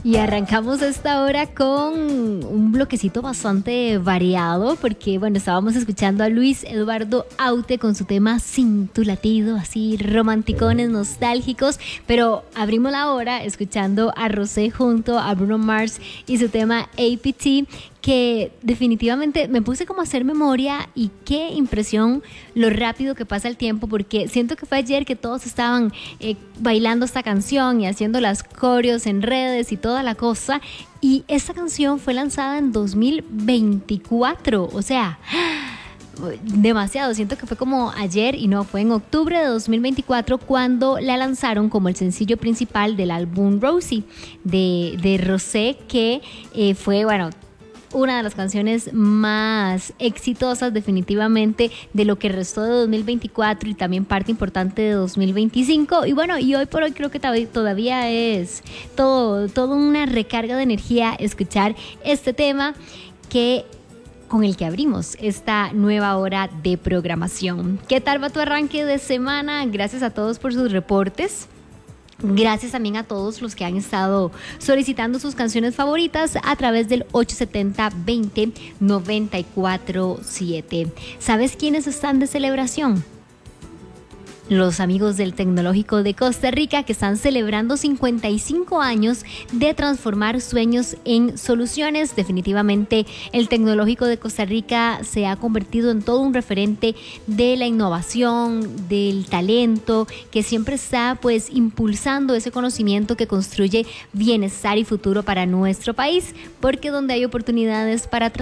Y arrancamos esta hora con un bloquecito bastante variado porque, bueno, estábamos escuchando a Luis Eduardo Aute con su tema Sin tu latido, así romanticones, nostálgicos, pero abrimos la hora escuchando a Rosé junto a Bruno Mars y su tema APT, que definitivamente me puse como a hacer memoria y qué impresión lo rápido que pasa el tiempo, porque siento que fue ayer que todos estaban bailando esta canción y haciendo las coreos en redes y toda la cosa, y esta canción fue lanzada en 2024, o sea, demasiado, siento que fue como ayer y no, fue en octubre de 2024 cuando la lanzaron como el sencillo principal del álbum Rosie de Rosé, que fue, bueno, una de las canciones más exitosas definitivamente de lo que restó de 2024 y también parte importante de 2025. Y bueno, y hoy por hoy creo que todavía es todo una recarga de energía escuchar este tema con el que abrimos esta nueva hora de programación. ¿Qué tal va tu arranque de semana? Gracias a todos por sus reportes. Gracias también a todos los que han estado solicitando sus canciones favoritas a través del 870-20-947. ¿Sabes quiénes están de celebración? Los amigos del Tecnológico de Costa Rica, que están celebrando 55 años de transformar sueños en soluciones. Definitivamente el Tecnológico de Costa Rica se ha convertido en todo un referente de la innovación, del talento, que siempre está pues impulsando ese conocimiento que construye bienestar y futuro para nuestro país, porque donde hay oportunidades para